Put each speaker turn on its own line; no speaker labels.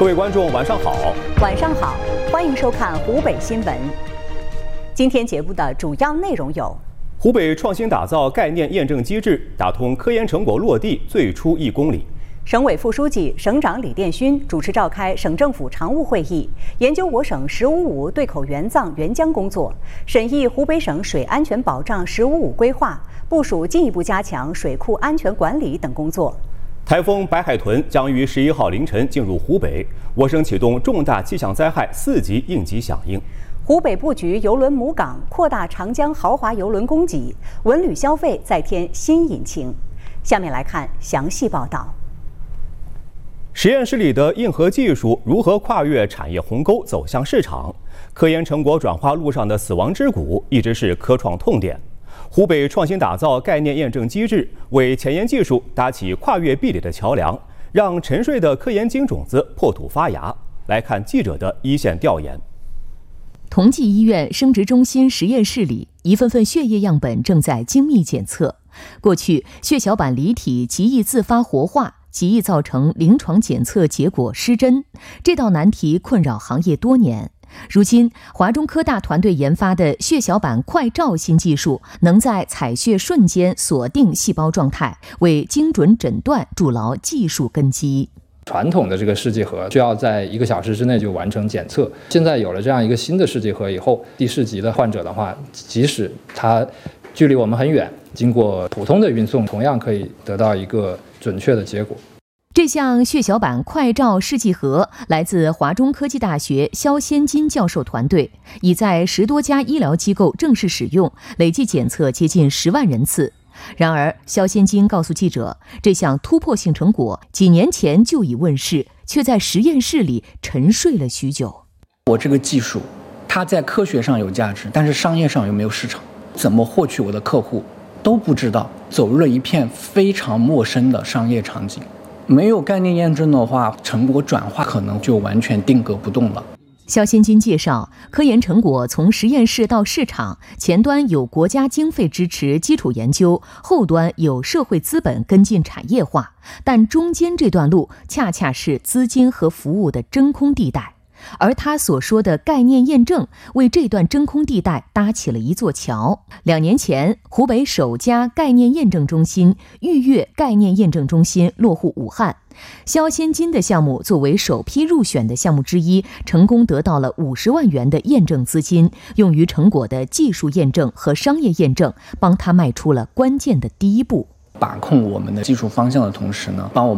各位观众，晚上好。
晚上好，欢迎收看湖北新闻。今天节目的主要内容有：
湖北创新打造概念验证机制，打通科研成果落地最初1公里。
省委副书记、省长李殿勋主持召开省政府常务会议，研究我省“15.5”对口援藏援疆工作，审议湖北省水安全保障“15.5”规划，部署进一步加强水库安全管理等工作。
台风白海豚将于11号凌晨进入湖北，我省启动重大气象灾害4级应急响应。
湖北布局邮轮母港，扩大长江豪华邮轮供给，文旅消费再添新引擎。下面来看详细报道。
实验室里的硬核技术如何跨越产业鸿沟走向市场？科研成果转化路上的死亡之谷一直是科创痛点。湖北创新打造概念验证机制，为前沿技术搭起跨越壁垒的桥梁，让沉睡的科研金种子破土发芽。来看记者的一线调研。
同济医院生殖中心实验室里，一份份血液样本正在精密检测。过去，血小板离体极易自发活化，极易造成临床检测结果失真，这道难题困扰行业多年。如今，华中科大团队研发的血小板快照新技术，能在采血瞬间锁定细胞状态，为精准诊断筑牢技术根基。
传统的这个试剂盒需要在1个小时之内就完成检测，现在有了这样一个新的试剂盒以后，第4级的患者的话，即使他距离我们很远，经过普通的运送，同样可以得到一个准确的结果。
这项血小板快照试剂盒来自华中科技大学肖先金教授团队，已在10多家医疗机构正式使用，累计检测接近10万人次。然而，肖先金告诉记者，这项突破性成果几年前就已问世，却在实验室里沉睡了许久。
我这个技术，它在科学上有价值，但是商业上有没有市场？怎么获取我的客户都不知道，走入了一片非常陌生的商业场景。没有概念验证的话，成果转化可能就完全定格不动了。
肖先金介绍，科研成果从实验室到市场，前端有国家经费支持基础研究，后端有社会资本跟进产业化，但中间这段路恰恰是资金和服务的真空地带。而他所说的概念验证，为这段真空地带搭起了一座桥。2年前，湖北首家概念验证中心豫粤概念验证中心落户武汉。肖先金的项目作为首批入选的项目之一，成功得到了50万元的验证资金，用于成果的技术验证和商业验证，帮他迈出了关键的第一步。
把控我们的技术方向的同时呢，帮我们